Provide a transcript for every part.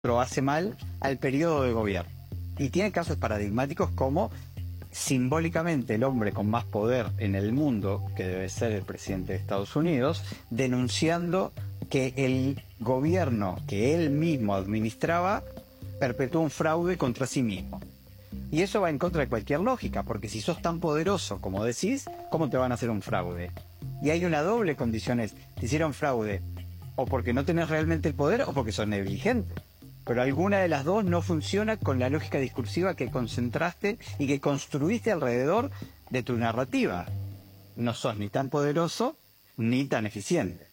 hace mal al periodo de gobierno. Y tiene casos paradigmáticos como simbólicamente el hombre con más poder en el mundo, que debe ser el presidente de Estados Unidos, denunciando que el gobierno que él mismo administraba perpetuó un fraude contra sí mismo. Y eso va en contra de cualquier lógica, porque si sos tan poderoso como decís, ¿cómo te van a hacer un fraude? Y hay una doble condición, es, te hicieron fraude o porque no tenés realmente el poder o porque sos negligente. Pero alguna de las dos no funciona con la lógica discursiva que concentraste y que construiste alrededor de tu narrativa. No sos ni tan poderoso ni tan eficiente.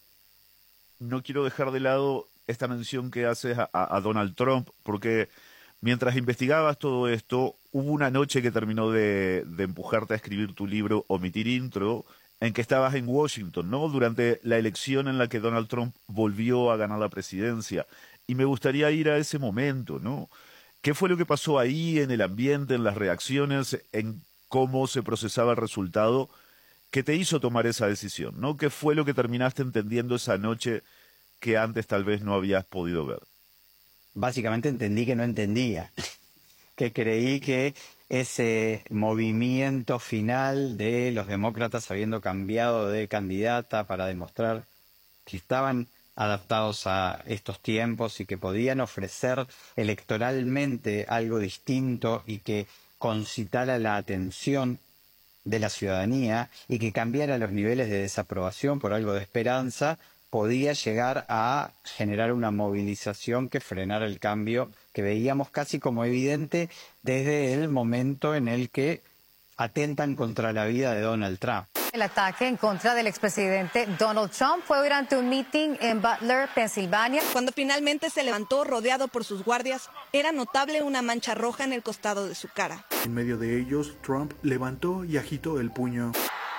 No quiero dejar de lado esta mención que haces a Donald Trump, porque mientras investigabas todo esto, hubo una noche que terminó de empujarte a escribir tu libro Omitir Intro, en que estabas en Washington, ¿no? Durante la elección en la que Donald Trump volvió a ganar la presidencia. Y me gustaría ir a ese momento, ¿no? ¿Qué fue lo que pasó ahí en el ambiente, en las reacciones, en cómo se procesaba el resultado que te hizo tomar esa decisión, ¿no? ¿Qué fue lo que terminaste entendiendo esa noche que antes tal vez no habías podido ver? Básicamente entendí que no entendía, que creí que ese movimiento final de los demócratas habiendo cambiado de candidata para demostrar que estaban adaptados a estos tiempos y que podían ofrecer electoralmente algo distinto y que concitara la atención de la ciudadanía y que cambiara los niveles de desaprobación por algo de esperanza, podía llegar a generar una movilización que frenara el cambio que veíamos casi como evidente desde el momento en el que atentan contra la vida de Donald Trump. El ataque en contra del expresidente Donald Trump fue durante un meeting en Butler, Pensilvania. Cuando finalmente se levantó rodeado por sus guardias, era notable una mancha roja en el costado de su cara. En medio de ellos, Trump levantó y agitó el puño.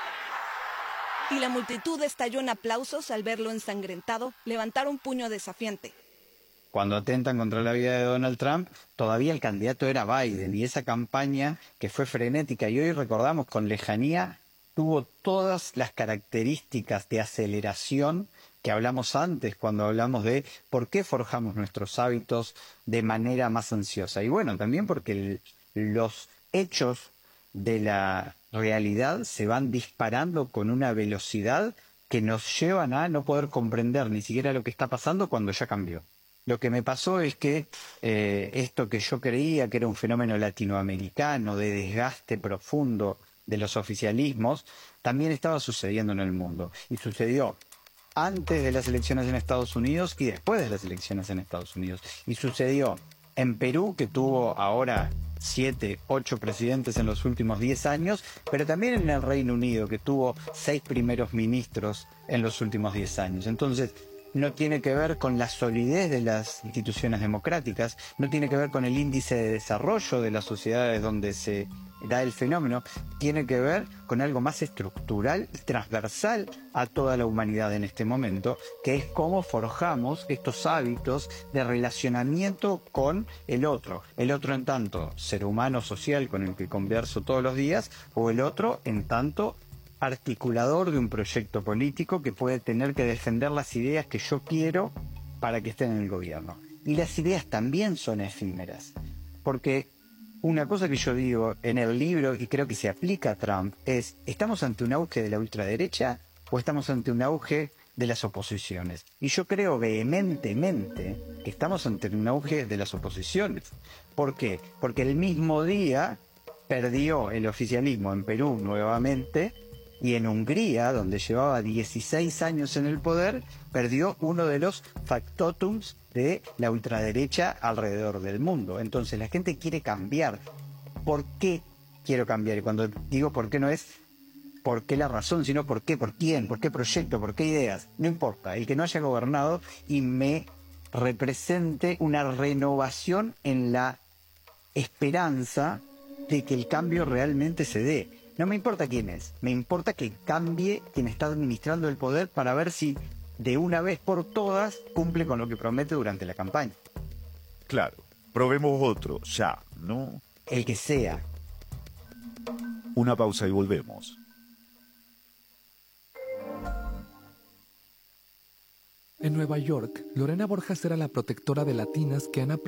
Y la multitud estalló en aplausos al verlo ensangrentado levantar un puño desafiante. Cuando atentan contra la vida de Donald Trump, todavía el candidato era Biden, y esa campaña que fue frenética y hoy recordamos con lejanía, tuvo todas las características de aceleración que hablamos antes cuando hablamos de por qué forjamos nuestros hábitos de manera más ansiosa. Y bueno, también porque los hechos de la realidad se van disparando con una velocidad que nos llevan a no poder comprender ni siquiera lo que está pasando cuando ya cambió. Lo que me pasó es que esto que yo creía que era un fenómeno latinoamericano de desgaste profundo de los oficialismos, también estaba sucediendo en el mundo. Y sucedió antes de las elecciones en Estados Unidos y después de las elecciones en Estados Unidos. Y sucedió en Perú, que tuvo ahora 7, 8 presidentes en los últimos 10 años, pero también en el Reino Unido, que tuvo 6 primeros ministros en los últimos 10 años. Entonces, no tiene que ver con la solidez de las instituciones democráticas, no tiene que ver con el índice de desarrollo de las sociedades donde se da el fenómeno, tiene que ver con algo más estructural y transversal a toda la humanidad en este momento, que es cómo forjamos estos hábitos de relacionamiento con el otro en tanto ser humano social con el que converso todos los días, o el otro en tanto articulador de un proyecto político que puede tener que defender las ideas que yo quiero para que estén en el gobierno. Y las ideas también son efímeras, porque una cosa que yo digo en el libro, y creo que se aplica a Trump, es: ¿estamos ante un auge de la ultraderecha o estamos ante un auge de las oposiciones? Y yo creo vehementemente que estamos ante un auge de las oposiciones. ¿Por qué? Porque el mismo día perdió el oficialismo en Perú nuevamente, y en Hungría, donde llevaba 16 años en el poder, perdió uno de los factotums de la ultraderecha alrededor del mundo. Entonces la gente quiere cambiar. ¿Por qué quiero cambiar? Y cuando digo por qué, no es por qué la razón, sino por qué, por quién, por qué proyecto, por qué ideas. No importa, el que no haya gobernado y me represente una renovación en la esperanza de que el cambio realmente se dé. No me importa quién es, me importa que cambie quien está administrando el poder para ver si de una vez por todas cumple con lo que promete durante la campaña. Claro, probemos otro, ya, ¿no? El que sea. Una pausa y volvemos. En Nueva York, Lorena Borjas era la protectora de latinas que han